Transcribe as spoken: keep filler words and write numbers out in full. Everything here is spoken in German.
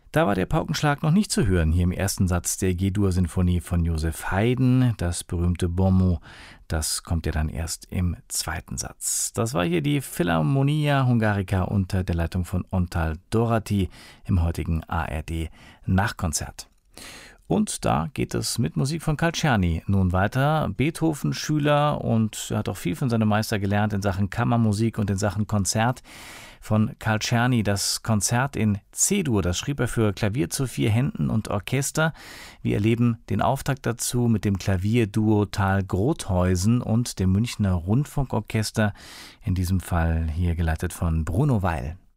Da war der Paukenschlag noch nicht zu hören, hier im ersten Satz der G-Dur-Sinfonie von Joseph Haydn. Das berühmte Bon mot, das kommt ja dann erst im zweiten Satz. Das war hier die Philharmonia Hungarica unter der Leitung von Ontal Dorati im heutigen A R D-Nachkonzert. Und da geht es mit Musik von Carl Czerny nun weiter. Beethoven-Schüler, und er hat auch viel von seinem Meister gelernt in Sachen Kammermusik und in Sachen Konzert. Von Carl Czerny das Konzert in C-Dur, das schrieb er für Klavier zu vier Händen und Orchester. Wir erleben den Auftakt dazu mit dem Klavierduo Thalgrotheusen und dem Münchner Rundfunkorchester, in diesem Fall hier geleitet von Bruno Weil.